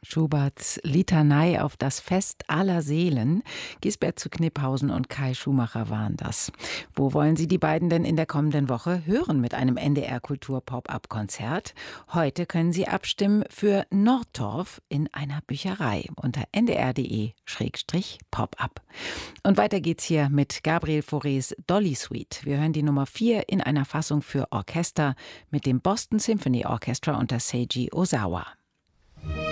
Schuberts Litanei auf das Fest aller Seelen. Gisbert zu Kniphausen und Kai Schumacher waren das. Wo wollen Sie die beiden denn in der kommenden Woche hören mit einem NDR-Kultur-Pop-Up-Konzert? Heute können Sie abstimmen für Nordtorf in einer Bücherei unter ndr.de/pop-up. Und weiter geht's hier mit Gabriel Faurés Dolly Suite. Wir hören die Nummer 4 in einer Fassung für Orchester mit dem Boston Symphony Orchestra unter Seiji Ozawa.